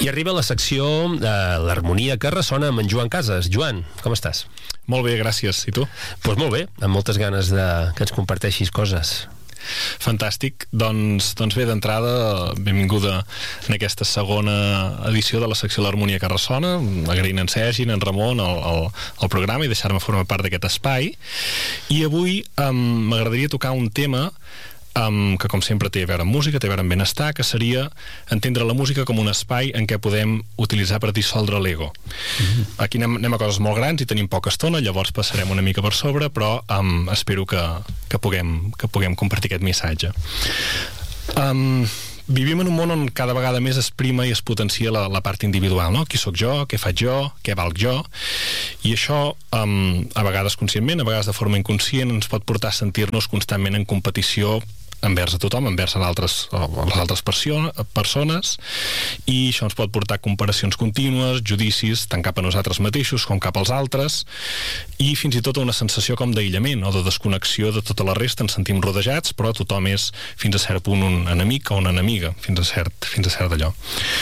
I arriba la secció de l'harmonia que ressona amb en Joan Casas. Joan, com estàs? Molt bé, gràcies. I tu? Doncs molt bé, amb moltes ganes que ens comparteixis coses. Fantàstic. Doncs bé, d'entrada, benvinguda en aquesta segona edició de la secció l'harmonia que ressona, agraint en Sergi, en Ramon, el programa i deixar-me formar part d'aquest espai. I avui m'agradaria tocar un tema que com sempre té a veure amb música, té a veure amb benestar, que seria entendre la música com un espai en què podem utilitzar per dissoldre l'ego. Aquí anem a coses molt grans i tenim poca estona, llavors passarem una mica per sobre, però espero que puguem compartir aquest missatge. Vivim en un món on cada vegada més es prima i es potencia la part individual, no? Qui sóc jo, què faig jo, què valc jo, i això a vegades conscientment, a vegades de forma inconscient ens pot portar a sentir-nos constantment en competició envers a tothom, envers les altres persones, i això ens pot portar a comparacions contínues, judicis, tant cap a nosaltres mateixos com cap als altres, i fins i tot a una sensació com d'aïllament o de desconnexió de tota la resta. Ens sentim rodejats, però tothom és fins a cert punt un enemic o una enemiga, fins a cert d'allò.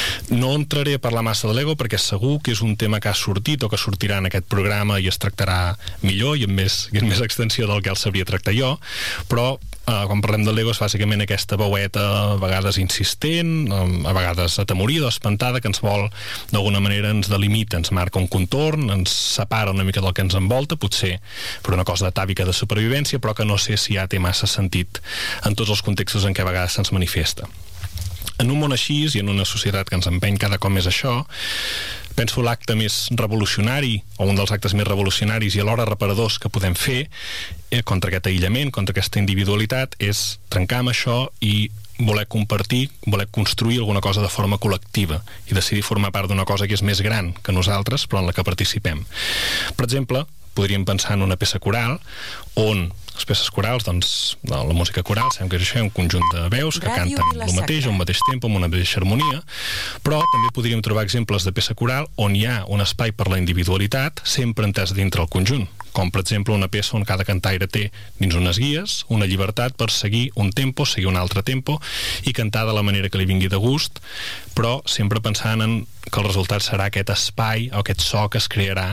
No entraré a parlar massa de l'ego perquè segur que és un tema que ha sortit o que sortirà en aquest programa i es tractarà millor i amb més extensió del que el sabria tractar jo, però quan parlem de l'ego és bàsicament aquesta veueta a vegades insistent, a vegades atemorida o espantada, que ens vol d'alguna manera, ens delimita, ens marca un contorn, ens separa una mica del que ens envolta, potser per una cosa atàvica de supervivència, però que no sé si ja té massa sentit en tots els contextos en què a vegades se'ns manifesta. En un món així i en una societat que ens empeny cada cop més això, penso l'acte més revolucionari o un dels actes més revolucionaris i alhora reparadors que podem fer contra aquest aïllament, contra aquesta individualitat, és trencar amb això i voler compartir, voler construir alguna cosa de forma col·lectiva i decidir formar part d'una cosa que és més gran que nosaltres però en la que participem. Per exemple, podríem pensar en una peça coral on les peces corals, doncs, la música coral, sabem que és això, un conjunt de veus que canten el mateix, al mateix temps, amb una mateixa harmonia, però també podríem trobar exemples de peça coral on hi ha un espai per la individualitat, sempre entès dintre el conjunt, com per exemple una peça on cada cantaire té dins unes guies, una llibertat per seguir un tempo, seguir un altre tempo i cantar de la manera que li vingui de gust, però sempre pensant en que el resultat serà aquest espai o aquest so que es crearà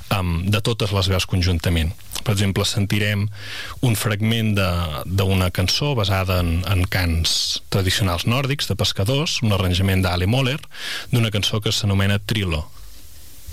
de totes les veus conjuntament. Per exemple, sentirem un fragment d'una cançó basada en cants tradicionals nòrdics de pescadors, un arranjament d'Ale Moller, d'una cançó que s'anomena Trilo.